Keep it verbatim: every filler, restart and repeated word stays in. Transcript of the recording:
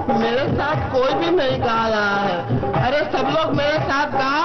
मेरे साथ कोई भी नहीं गा रहा है। अरे सब लोग मेरे साथ गा